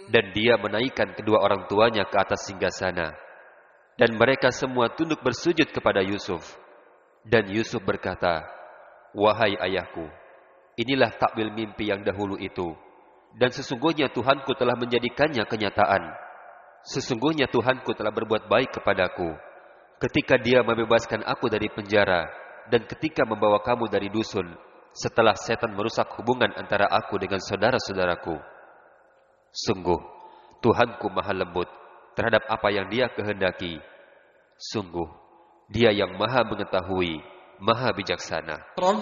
Dan dia menaikkan kedua orang tuanya ke atas singgasana. Dan mereka semua tunduk bersujud kepada Yusuf. Dan Yusuf berkata, "Wahai ayahku, inilah takwil mimpi yang dahulu itu. Dan sesungguhnya Tuhanku telah menjadikannya kenyataan. Sesungguhnya Tuhanku telah berbuat baik kepadaku, ketika dia membebaskan aku dari penjara, dan ketika membawa kamu dari dusun, setelah setan merusak hubungan antara aku dengan saudara-saudaraku. Sungguh, Tuhanku maha lembut terhadap apa yang dia kehendaki. Sungguh, dia yang maha mengetahui, maha bijaksana."